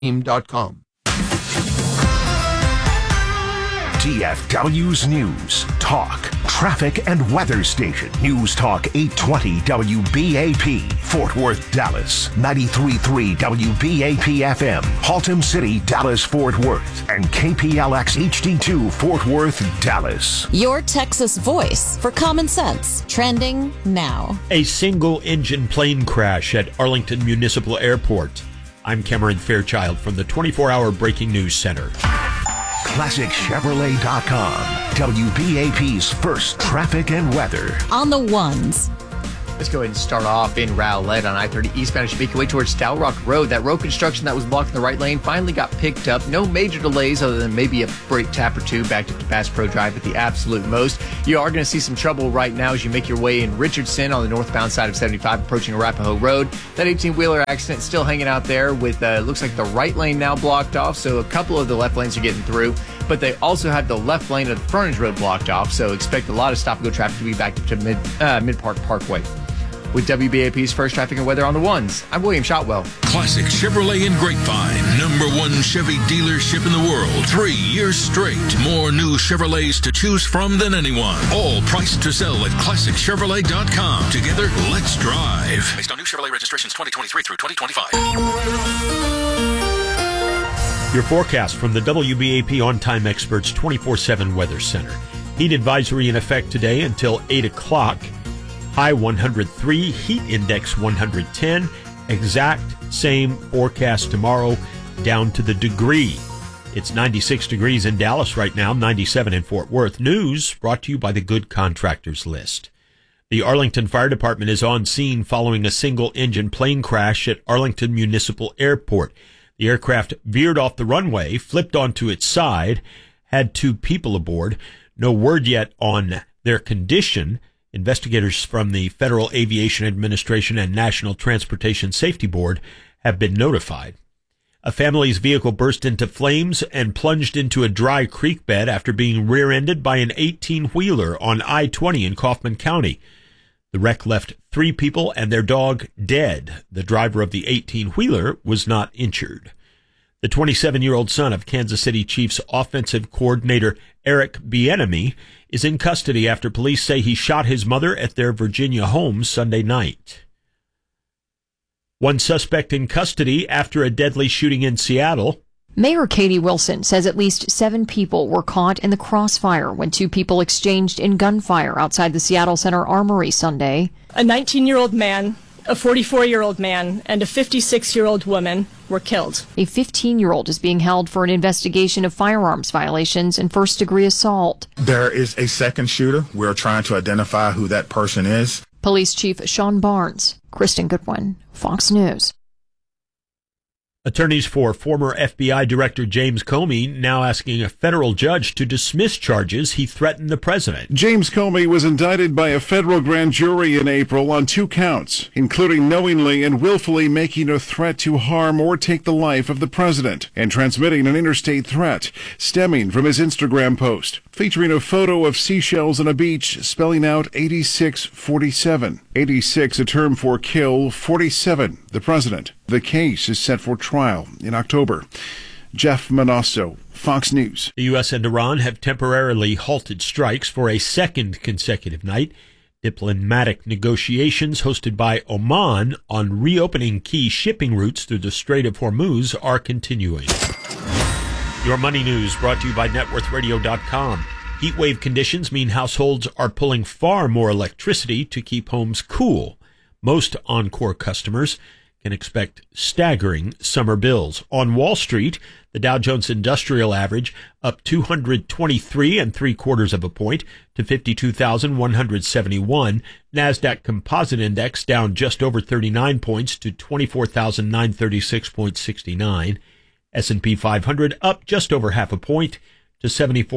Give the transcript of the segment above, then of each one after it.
team.com. DFW's News, Talk, Traffic and Weather Station. News Talk 820 WBAP, Fort Worth, Dallas. 93.3 WBAP FM, Haltom City, Dallas, Fort Worth. And KPLX HD2, Fort Worth, Dallas. Your Texas voice for common sense. Trending now. A single-engine plane crash at Arlington Municipal Airport. I'm Cameron Fairchild from the 24-hour Breaking News Center. ClassicChevrolet.com, WBAP's first traffic and weather. On the ones. Let's go ahead and start off in Rowlett on I-30 eastbound as you make your way towards Stout Rock Road. That road construction that was blocking the right lane finally got picked up. No major delays other than maybe a brake tap or two backed up to Bass Pro Drive at the absolute most. You are going to see some trouble right now as you make your way in Richardson on the northbound side of 75 approaching Arapahoe Road. That 18-wheeler accident still hanging out there with, looks like the right lane now blocked off, so a couple of the left lanes are getting through. But they also have the left lane of the frontage road blocked off, so expect a lot of stop-and-go traffic to be backed up to Mid-Park Parkway. With WBAP's first traffic and weather on the ones, I'm William Shotwell. Classic Chevrolet in Grapevine, #1 Chevy dealership in the world. 3 years straight. More new Chevrolets to choose from than anyone. All priced to sell at ClassicChevrolet.com. Together, let's drive. Based on new Chevrolet registrations 2023 through 2025. Your forecast from the WBAP On-Time Experts 24/7 Weather Center. Heat advisory in effect today until 8 o'clock. High 103, heat index 110. Exact same forecast tomorrow down to the degree. It's 96 degrees in Dallas right now, 97 in Fort Worth. News brought to you by the Good Contractors List. The Arlington Fire Department is on scene following a single-engine plane crash at Arlington Municipal Airport. The aircraft veered off the runway, flipped onto its side, had 2 people aboard. No word yet on their condition. Investigators from the Federal Aviation Administration and National Transportation Safety Board have been notified. A family's vehicle burst into flames and plunged into a dry creek bed after being rear-ended by an 18-wheeler on I-20 in Kaufman County. The wreck left 3 people and their dog dead. The driver of the 18-wheeler was not injured. The 27-year-old son of Kansas City Chiefs offensive coordinator Eric Bieniemy is in custody after police say he shot his mother at their Virginia home Sunday night. One suspect in custody after a deadly shooting in Seattle. Mayor Katie Wilson says at least 7 people were caught in the crossfire when 2 people exchanged in gunfire outside the Seattle Center Armory Sunday. A 19-year-old man, a 44-year-old man, and a 56-year-old woman were killed. A 15-year-old is being held for an investigation of firearms violations and first-degree assault. There is a second shooter. We're trying to identify who that person is. Police Chief Sean Barnes, Kristen Goodwin, Fox News. Attorneys for former FBI Director James Comey now asking a federal judge to dismiss charges he threatened the president. James Comey was indicted by a federal grand jury in April on 2 counts, including knowingly and willfully making a threat to harm or take the life of the president and transmitting an interstate threat stemming from his Instagram post featuring a photo of seashells on a beach spelling out 8647. 86, a term for kill, 47, the president. The case is set for trial in October. Jeff Manasso, Fox News. The U.S. and Iran have temporarily halted strikes for a second consecutive night. Diplomatic negotiations hosted by Oman on reopening key shipping routes through the Strait of Hormuz are continuing. Your money news brought to you by NetWorthRadio.com. Heat wave conditions mean households are pulling far more electricity to keep homes cool. Most Encore customers can expect staggering summer bills. On Wall Street, the Dow Jones Industrial Average up 223.75 points to 52,171. NASDAQ Composite Index down just over 39 points to 24,936.69. S&P 500 up just over half a point to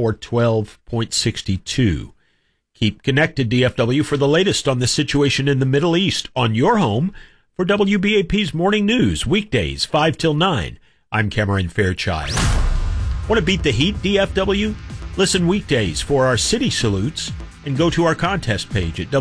7412.62. Keep connected, DFW, for the latest on the situation in the Middle East on your home for WBAP's Morning News, weekdays 5 till 9. I'm Cameron Fairchild. Want to beat the heat, DFW? Listen weekdays for our city salutes and go to our contest page at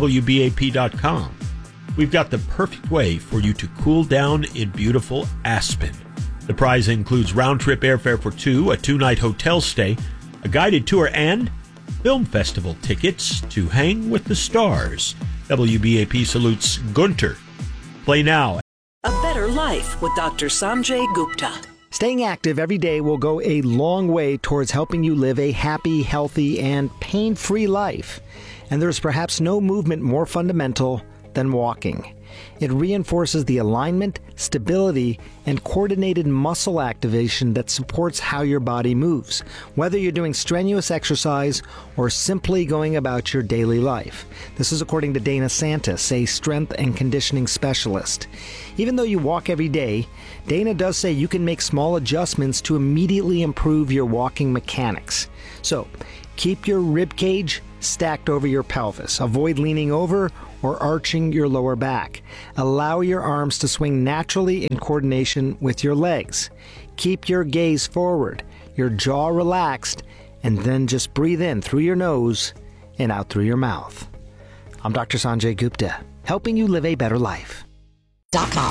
WBAP.com. We've got the perfect way for you to cool down in beautiful Aspen. The prize includes round-trip airfare for two, a 2-night hotel stay, a guided tour, and film festival tickets to hang with the stars. WBAP salutes Gunter. Play now. A better life with Dr. Sanjay Gupta. Staying active every day will go a long way towards helping you live a happy, healthy, and pain-free life. And there's perhaps no movement more fundamental than walking. It reinforces the alignment, stability, and coordinated muscle activation that supports how your body moves, whether you're doing strenuous exercise or simply going about your daily life. This is according to Dana Santis, a strength and conditioning specialist. Even though you walk every day, Dana does say you can make small adjustments to immediately improve your walking mechanics. So, keep your rib cage stacked over your pelvis. Avoid leaning over or arching your lower back. Allow your arms to swing naturally in coordination with your legs. Keep your gaze forward, your jaw relaxed, and then just breathe in through your nose and out through your mouth. I'm Dr. Sanjay Gupta, helping you live a better life. .com.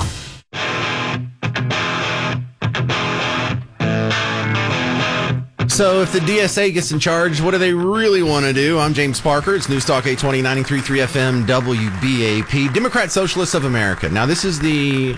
So if the DSA gets in charge, what do they really want to do? I'm James Parker. It's News Talk 820, 93.3 FM, WBAP. Democrat Socialists of America. Now, this is the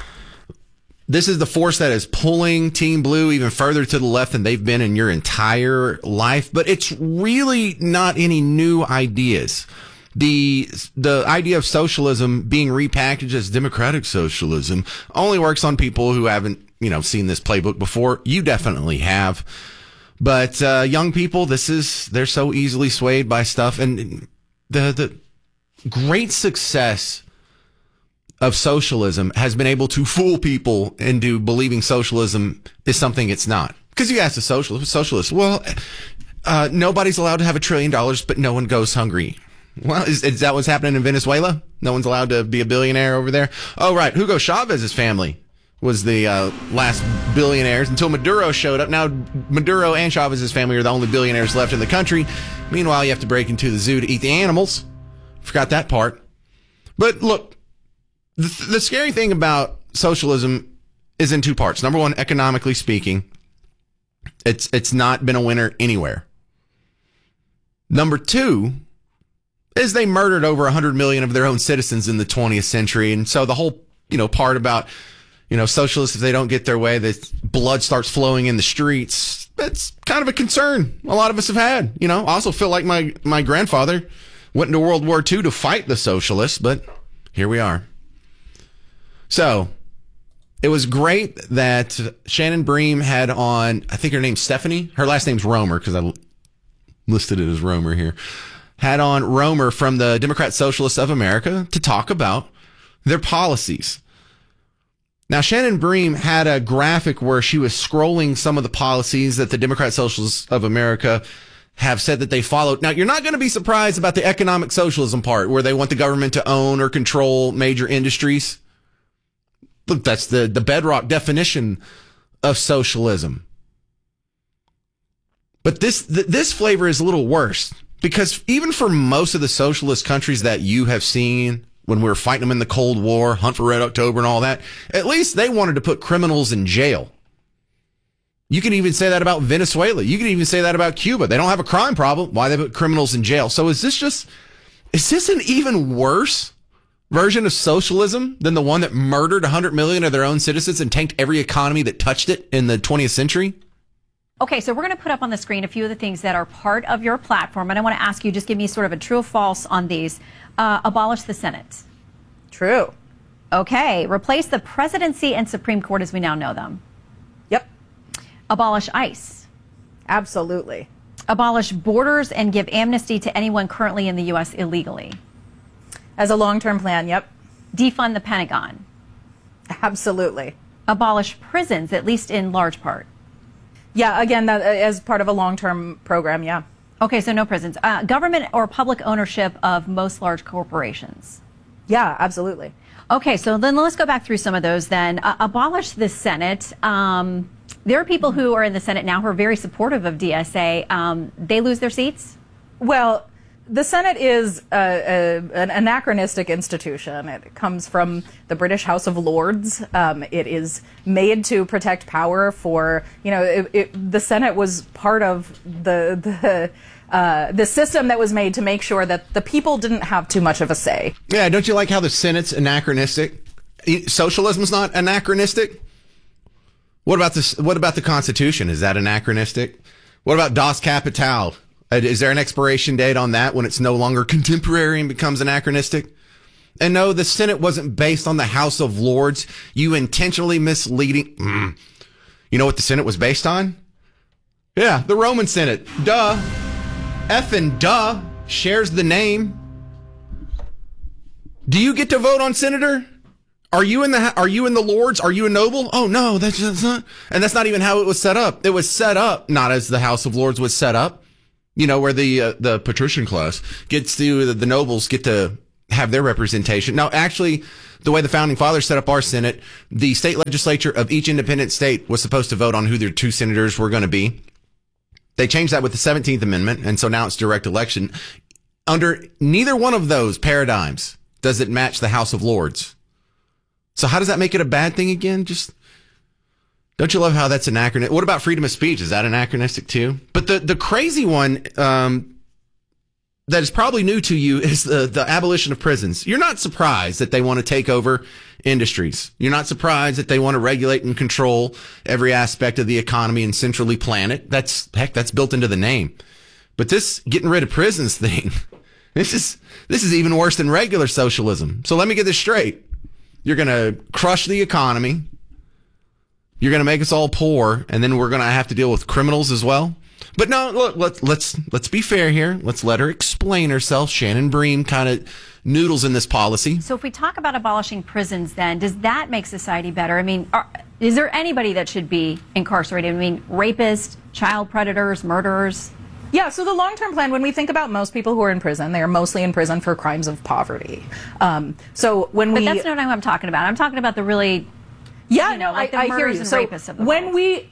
force that is pulling Team Blue even further to the left than they've been in your entire life. But it's really not any new ideas. The idea of socialism being repackaged as democratic socialism only works on people who haven't, seen this playbook before. You definitely have. But young people, they're so easily swayed by stuff. And the great success of socialism has been able to fool people into believing socialism is something it's not. Because you ask a socialist, well, nobody's allowed to have $1 trillion, but no one goes hungry. Well, is that what's happening in Venezuela? No one's allowed to be a billionaire over there? Oh, right. Hugo Chavez's family was the last billionaires until Maduro showed up. Now, Maduro and Chavez's family are the only billionaires left in the country. Meanwhile, you have to break into the zoo to eat the animals. Forgot that part. But look, the scary thing about socialism is in two parts. Number one, economically speaking, it's not been a winner anywhere. Number two is they murdered over 100 million of their own citizens in the 20th century. And so the whole, part about, socialists, if they don't get their way, the blood starts flowing in the streets. That's kind of a concern a lot of us have had. I also feel like my grandfather went into World War II to fight the socialists, but here we are. So it was great that Shannon Bream had on, I think her name's Stephanie. Her last name's Romer because I listed it as Romer here. Had on Romer from the Democrat Socialists of America to talk about their policies. Now, Shannon Bream had a graphic where she was scrolling some of the policies that the Democrat Socialists of America have said that they followed. Now, you're not going to be surprised about the economic socialism part where they want the government to own or control major industries. Look, that's the bedrock definition of socialism. But this flavor is a little worse. Because even for most of the socialist countries that you have seen when we were fighting them in the Cold War, Hunt for Red October and all that, at least they wanted to put criminals in jail. You can even say that about Venezuela. You can even say that about Cuba. They don't have a crime problem. Why they put criminals in jail? So is this an even worse version of socialism than the one that murdered 100 million of their own citizens and tanked every economy that touched it in the 20th century? Okay, so we're going to put up on the screen a few of the things that are part of your platform, and I want to ask you, just give me sort of a true or false on these. Abolish the Senate. True. Okay, replace the presidency and Supreme Court as we now know them. Yep. Abolish ICE. Absolutely. Abolish borders and give amnesty to anyone currently in the U.S. illegally. As a long-term plan, yep. Defund the Pentagon. Absolutely. Abolish prisons, at least in large part. Yeah, again, that as part of a long-term program, yeah. Okay, so no prisons. Government or public ownership of most large corporations. Yeah, absolutely. Okay, so then let's go back through some of those then. Abolish the Senate. There are people who are in the Senate now who are very supportive of DSA. They lose their seats? Well, The Senate is an anachronistic institution. It comes from the British House of Lords. It is made to protect power for, the Senate was part of the system that was made to make sure that the people didn't have too much of a say. Yeah, don't you like how the Senate's anachronistic? Socialism's not anachronistic? What about this? What about the Constitution? Is that anachronistic? What about Das Kapital? Is there an expiration date on that when it's no longer contemporary and becomes anachronistic? And no, the Senate wasn't based on the House of Lords. You intentionally misleading. You know what the Senate was based on? Yeah, the Roman Senate. Duh. Effing duh. Shares the name. Do you get to vote on senator? Are you in the Lords? Are you a noble? Oh no, that's not. And that's not even how it was set up. It was set up not as the House of Lords was set up. Where the patrician class gets to, the nobles get to have their representation. Now, actually, the way the founding fathers set up our Senate, the state legislature of each independent state was supposed to vote on who their two senators were going to be. They changed that with the 17th Amendment, and so now it's direct election. Under neither one of those paradigms does it match the House of Lords. So how does that make it a bad thing again? Don't you love how that's anachronistic? What about freedom of speech? Is that anachronistic too? But the crazy one that is probably new to you is the abolition of prisons. You're not surprised that they want to take over industries. You're not surprised that they want to regulate and control every aspect of the economy and centrally plan it. That's built into the name. But this getting rid of prisons thing, this is even worse than regular socialism. So let me get this straight. You're going to crush the economy. You're going to make us all poor, and then we're going to have to deal with criminals as well. But no, look, let's be fair here. Let's let her explain herself. Shannon Bream kind of noodles in this policy. So if we talk about abolishing prisons, then does that make society better? I mean, is there anybody that should be incarcerated? I mean, rapists, child predators, murderers? Yeah, so the long-term plan, when we think about most people who are in prison, they are mostly in prison for crimes of poverty. But that's not what I'm talking about. I'm talking about the really... Yeah, I hear you. So when we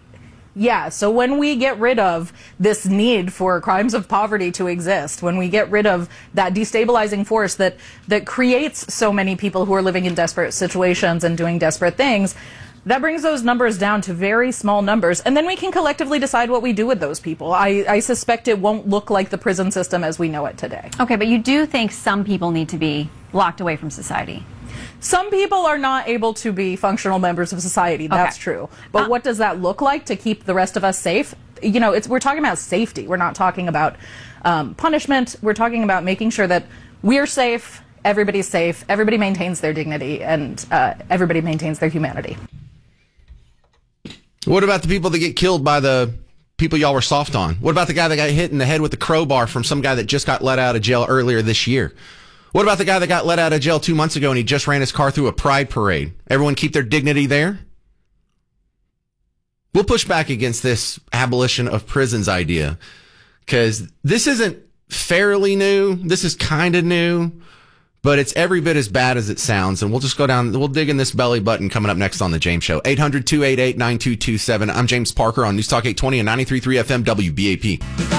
get rid of this need for crimes of poverty to exist, when we get rid of that destabilizing force that creates so many people who are living in desperate situations and doing desperate things, that brings those numbers down to very small numbers, and then we can collectively decide what we do with those people. I suspect it won't look like the prison system as we know it today. Okay, but you do think some people need to be locked away from society? Some people are not able to be functional members of society. That's true. But what does that look like to keep the rest of us safe? We're talking about safety. We're not talking about punishment. We're talking about making sure that we're safe, everybody's safe, everybody maintains their dignity, and everybody maintains their humanity. What about the people that get killed by the people y'all were soft on? What about the guy that got hit in the head with the crowbar from some guy that just got let out of jail earlier this year? What about the guy that got let out of jail 2 months ago and he just ran his car through a pride parade? Everyone keep their dignity there? We'll push back against this abolition of prisons idea because this isn't fairly new. This is kind of new, but it's every bit as bad as it sounds. And we'll just go down, we'll dig in this belly button coming up next on The James Show. 800-288-9227. I'm James Parker on News Talk 820 and 93.3 FM WBAP.